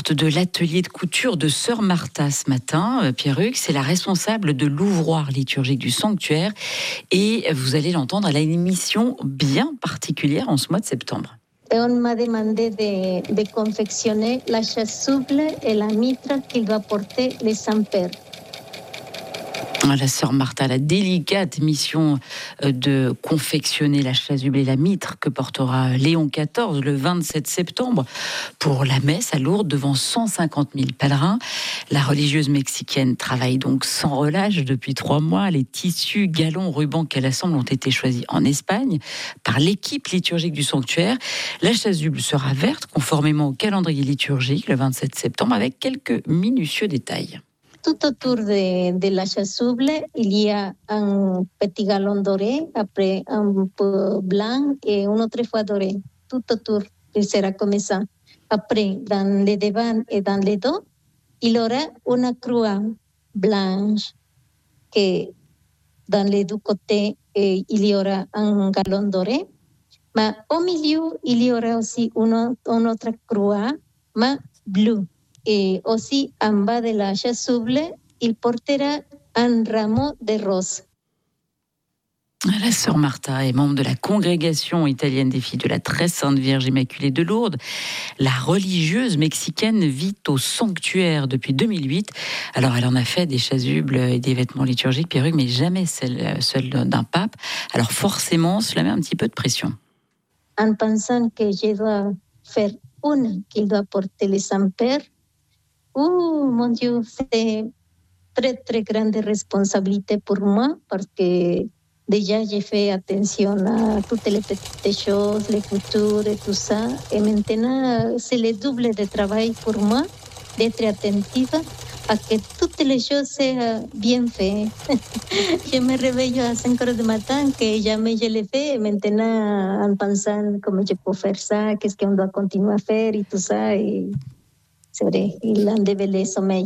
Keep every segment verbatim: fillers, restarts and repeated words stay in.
De l'atelier de couture de Sœur Martha ce matin, Pierruc, c'est la responsable de l'ouvroir liturgique du sanctuaire et vous allez l'entendre, elle a une mission bien particulière en ce mois de septembre. On m'a demandé de, de confectionner la chasuble et la mitre qu'il doit porter les saints-pères. La sœur Martha a la délicate mission de confectionner la chasuble et la mitre que portera Léon quatorze le vingt-sept septembre pour la messe à Lourdes devant cent cinquante mille pèlerins. La religieuse mexicaine travaille donc sans relâche depuis trois mois. Les tissus, galons, rubans qu'elle assemble ont été choisis en Espagne par l'équipe liturgique du sanctuaire. La chasuble sera verte conformément au calendrier liturgique le vingt-sept septembre avec quelques minutieux détails. Tout autour de, de la chasuble, il y a un petit galon doré, après un peu blanc et une autre fois doré. Tout autour, il sera comme ça. Après, dans les devants et dans les dos, il y aura une croix blanche que dans les deux côtés, il y aura un galon doré. Mais au milieu, il y aura aussi une, une autre croix, mais bleue. Et aussi en bas de la chasuble, il portera un rameau de roses. La sœur Martha est membre de la congrégation italienne des filles de la Très Sainte Vierge Immaculée de Lourdes. La religieuse mexicaine vit au sanctuaire depuis deux mille huit. Alors elle en a fait des chasubles et des vêtements liturgiques, perruques, mais jamais celle, celle d'un pape. Alors forcément, cela met un petit peu de pression. En pensant que je dois faire une qu'il doit porter les saints-pères, oh mon Dieu, c'est très très grande responsabilité pour moi parce que déjà j'ai fait attention à toutes les petites choses, les coutures et tout ça. Et maintenant, c'est le double de travail pour moi d'être attentive à que toutes les choses soient bien faites. Je me réveille à cinq heures du matin, que jamais je l'ai fait. Et maintenant, en pensant comment je peux faire ça, qu'est-ce qu'on doit continuer à faire et tout ça. Et c'est vrai, il a dévelé le sommeil.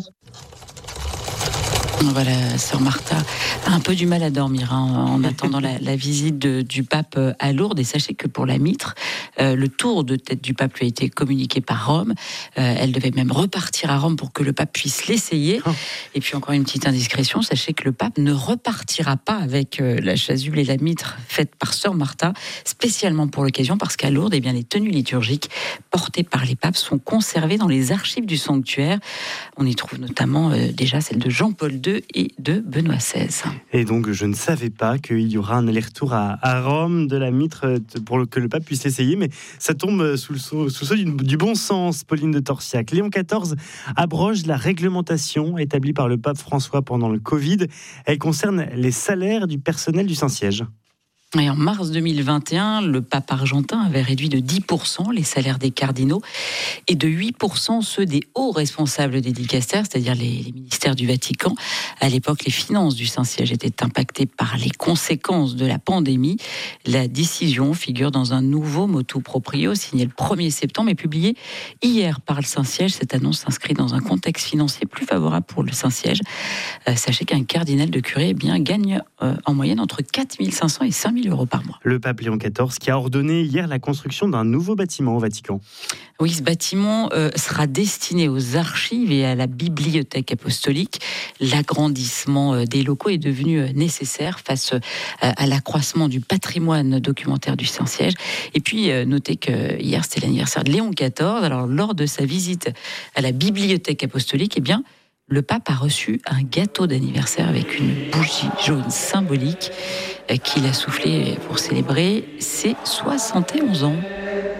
Voilà, sœur Martha a un peu du mal à dormir hein, en attendant la, la visite de, du pape à Lourdes. Et sachez que pour la mitre, euh, le tour de tête du pape lui a été communiqué par Rome. Euh, elle devait même repartir à Rome pour que le pape puisse l'essayer. Oh. Et puis encore une petite indiscrétion, sachez que le pape ne repartira pas avec euh, la chasuble et la mitre faite par sœur Martha, spécialement pour l'occasion, parce qu'à Lourdes, eh bien, les tenues liturgiques portées par les papes sont conservées dans les archives du sanctuaire. On y trouve notamment euh, déjà celle de Jean-Paul deux et de Benoît seize. Et donc, je ne savais pas qu'il y aura un aller-retour à, à Rome de la mitre pour que le pape puisse l'essayer, mais ça tombe sous le sceau, sous le sceau du, du bon sens, Pauline de Torsiac. Léon quatorze abroge la réglementation établie par le pape François pendant le Covid. Elle concerne les salaires du personnel du Saint-Siège. Et en mars deux mille vingt et un, le pape argentin avait réduit de dix pour cent les salaires des cardinaux et de huit pour cent ceux des hauts responsables des dicastères, c'est-à-dire les, les ministères du Vatican. À l'époque, les finances du Saint-Siège étaient impactées par les conséquences de la pandémie. La décision figure dans un nouveau motu proprio signé le premier septembre et publié hier par le Saint-Siège. Cette annonce s'inscrit dans un contexte financier plus favorable pour le Saint-Siège. Euh, sachez qu'un cardinal de curé eh bien, gagne euh, en moyenne entre quatre mille cinq cents et cinq mille euros par mois. Le pape Léon quatorze qui a ordonné hier la construction d'un nouveau bâtiment au Vatican. Oui, ce bâtiment euh, sera destiné aux archives et à la bibliothèque apostolique. L'agrandissement euh, des locaux est devenu euh, nécessaire face euh, à l'accroissement du patrimoine documentaire du Saint-Siège. Et puis, euh, notez que hier, c'était l'anniversaire de Léon quatorze. Alors, lors de sa visite à la bibliothèque apostolique, eh bien, le pape a reçu un gâteau d'anniversaire avec une bougie jaune symbolique qu'il a soufflé pour célébrer ses soixante et onze ans.